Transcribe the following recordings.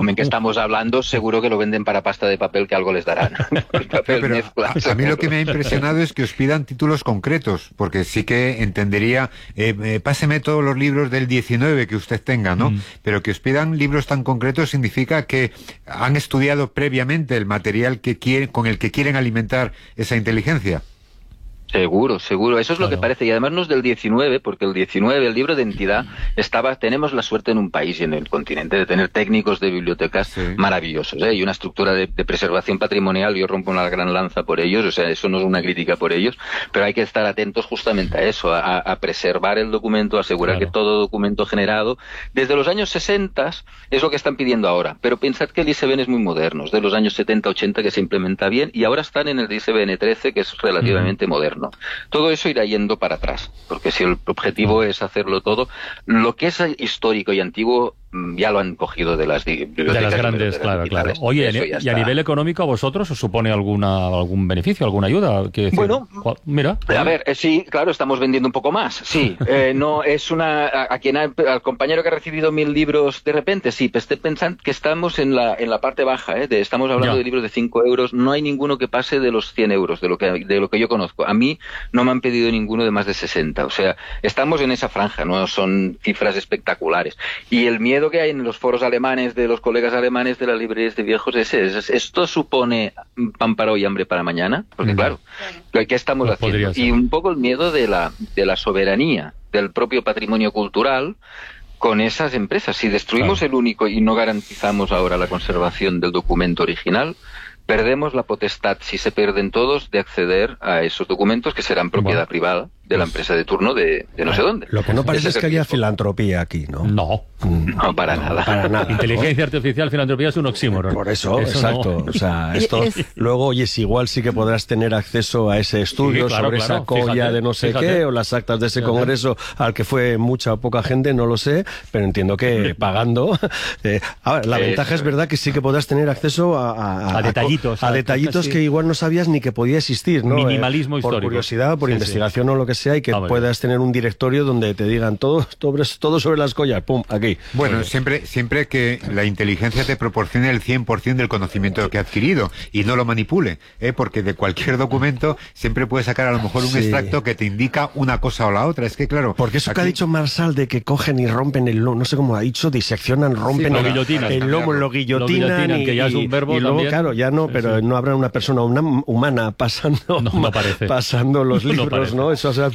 volumen que estamos hablando, seguro que lo venden para pasta de papel, que algo les darán. Pero a mí lo que me ha impresionado es que os pidan títulos concretos, porque sí que entendería, páseme todos los libros del 19 que usted tenga, ¿no? Pero que os pidan libros tan concretos significa que han estudiado previamente el material con el que quieren alimentar esa inteligencia. Seguro, seguro. Eso es lo que parece. Y además no es del 19, porque el 19, el libro de entidad, tenemos la suerte en un país y en el continente de tener técnicos de bibliotecas maravillosos, y una estructura de preservación patrimonial. Yo rompo una gran lanza por ellos, o sea, eso no es una crítica por ellos, pero hay que estar atentos justamente a eso, a preservar el documento, a asegurar que todo documento generado desde los años 60 es lo que están pidiendo ahora. Pero pensad que el ISBN es muy moderno, es de los años 70, 80 que se implementa bien, y ahora están en el ISBN 13, que es relativamente moderno. Todo eso irá yendo para atrás, porque si el objetivo es hacerlo todo, lo que es histórico y antiguo ya lo han cogido de las bibliotecas. De las grandes, claro. Oye, y a nivel económico, ¿a vosotros os supone algún beneficio, alguna ayuda? Bueno, mira. A ver, sí, claro, estamos vendiendo un poco más, sí. No es al compañero que ha recibido 1000 libros de repente, sí, pues pensad que estamos en la parte baja, estamos hablando de libros de 5 euros, no hay ninguno que pase de los 100 euros, de lo que yo conozco. A mí no me han pedido ninguno de más de 60, o sea, estamos en esa franja, no son cifras espectaculares. Y el miedo que hay en los foros alemanes de los colegas alemanes de las librerías de viejos ¿esto supone pan para hoy, hambre para mañana? Porque claro, ¿qué estamos haciendo? Y un poco el miedo de la soberanía del propio patrimonio cultural con esas empresas. Si destruimos el único y no garantizamos ahora la conservación del documento original, perdemos la potestad, si se pierden todos, de acceder a esos documentos que serán propiedad privada de la empresa de turno de no sé dónde. Lo que no parece es que haya filantropía aquí, ¿no? No, para nada. Inteligencia artificial, filantropía es un oxímoron. Por eso exacto. No. O sea, esto luego, oyes, igual sí que podrás tener acceso a ese estudio sobre esa colla de no sé qué, o las actas de ese congreso al que fue mucha o poca gente, no lo sé, pero entiendo que pagando. Ahora, la ventaja es verdad que sí que podrás tener acceso a detallitos. A detallitos que igual no sabías ni que podía existir, ¿no? Minimalismo histórico. Por curiosidad, por investigación o lo que sea, y que puedas tener un directorio donde te digan todo sobre las collas, pum, aquí. Bueno, siempre que la inteligencia te proporcione el 100% del conocimiento que ha adquirido y no lo manipule, porque de cualquier documento siempre puedes sacar a lo mejor un extracto que te indica una cosa o la otra. Es que claro... Porque eso que ha dicho Marsal de que cogen y rompen el lomo, no sé cómo ha dicho, diseccionan, rompen el lomo, lo guillotinan, que ya es un verbo y luego, también. claro, ya no, pero no habrá una persona humana pasando los libros, ¿no? Eso, o sea,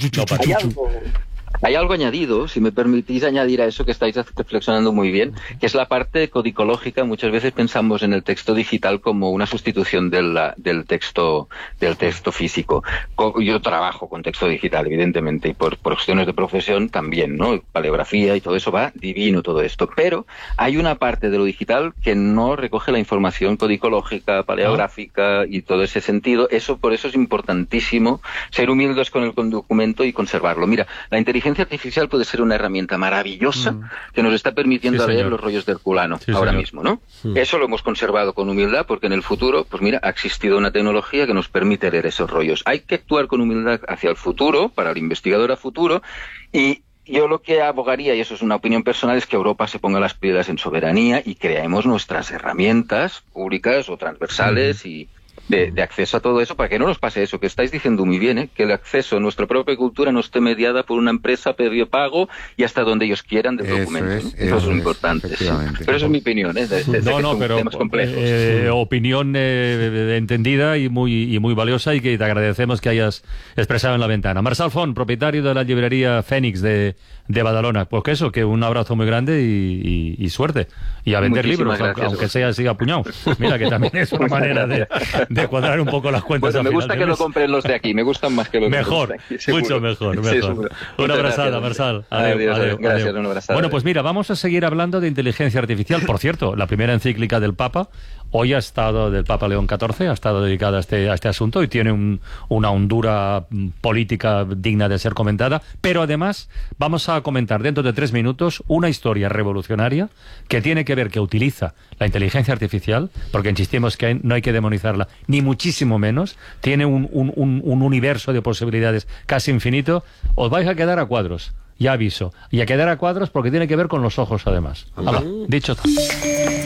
Hay algo añadido, si me permitís añadir a eso que estáis reflexionando muy bien, que es la parte codicológica. Muchas veces pensamos en el texto digital como una sustitución del texto físico. Yo trabajo con texto digital, evidentemente, y por cuestiones de profesión también, ¿no? Paleografía y todo eso va divino, todo esto. Pero hay una parte de lo digital que no recoge la información codicológica, paleográfica y todo ese sentido. Por eso es importantísimo ser humildes con el documento y conservarlo. Mira, la inteligencia artificial puede ser una herramienta maravillosa que nos está permitiendo leer los rollos del Herculano ahora mismo, ¿no? Eso lo hemos conservado con humildad porque en el futuro, pues mira, ha existido una tecnología que nos permite leer esos rollos. Hay que actuar con humildad hacia el futuro, para el investigador a futuro, y yo lo que abogaría, y eso es una opinión personal, es que Europa se ponga las pilas en soberanía y creemos nuestras herramientas públicas o transversales y de acceso a todo eso, para que no nos pase eso que estáis diciendo muy bien, que el acceso a nuestra propia cultura no esté mediada por una empresa previo pago y hasta donde ellos quieran del documento. Eso es lo importante. Sí. Pero eso es mi opinión, pero temas complejos. Opinión entendida y muy valiosa, y que te agradecemos que hayas expresado en la ventana. Marsal Font, propietario de la librería Fénix de Badalona. Pues que un abrazo muy grande y suerte. Y a vender libros, aunque sea así a puñado. Mira, que también es una manera de cuadrar un poco las cuentas. Bueno, me gusta que lo compren los de aquí, me gustan más que los de aquí. Mucho mejor. Sí, una abrazada, Marsal. Adiós. Gracias, una abrazada. Bueno, pues mira, vamos a seguir hablando de inteligencia artificial. Por cierto, la primera encíclica del Papa, del Papa León XIV, ha estado dedicada a este asunto y tiene una hondura política digna de ser comentada, pero además vamos a comentar dentro de 3 minutos una historia revolucionaria que tiene que ver, que utiliza la inteligencia artificial, porque insistimos que no hay que demonizarla, ni muchísimo menos, tiene un universo de posibilidades casi infinito. Os vais a quedar a cuadros, ya aviso, y a quedar a cuadros porque tiene que ver con los ojos además. Dicho está.